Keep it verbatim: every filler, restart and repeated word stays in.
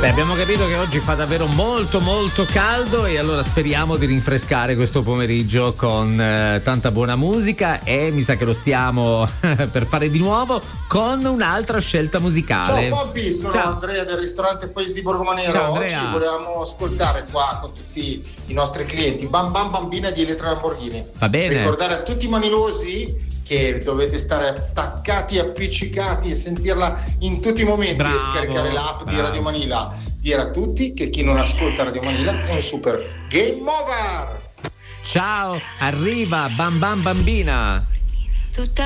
Beh, abbiamo capito che oggi fa davvero molto molto caldo e allora speriamo di rinfrescare questo pomeriggio con eh, tanta buona musica e mi sa che lo stiamo per fare di nuovo con un'altra scelta musicale. Ciao Bobby, sono Ciao. Andrea del ristorante Paese di Borgomanero. Ciao, Oggi Andrea. volevamo ascoltare qua con tutti i nostri clienti Bam Bam Bambina di Elettra Lamborghini. Va bene. Ricordare a tutti i manilosi che dovete stare attaccati, appiccicati e sentirla in tutti i momenti. Bravo, e scaricare l'app bravo. di Radio Manila. Dire a tutti che chi non ascolta Radio Manila è un super game over. Ciao, arriva Bam Bam Bambina. Tutta